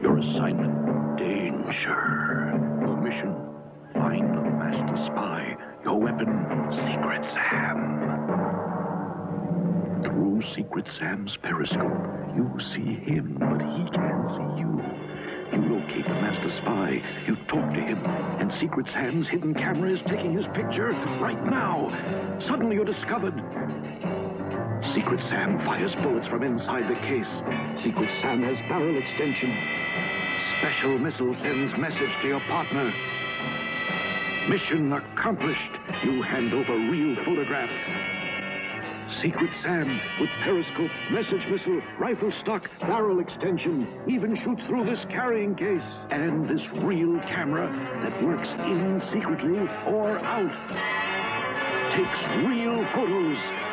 Your assignment, danger. Your mission, find the master spy. Your weapon, Secret Sam. Through Secret Sam's periscope, you see him, but he can't see you. You locate the master spy, you talk to him, and Secret Sam's hidden camera is taking his picture right now. Suddenly you're discovered. Secret Sam fires bullets from inside the case. Secret Sam has barrel extension. Special missile sends message to your partner. Mission accomplished. You hand over real photograph. Secret Sam with periscope, message missile, rifle stock, barrel extension, even shoots through this carrying case. And this real camera that works in secretly or out. Takes real photos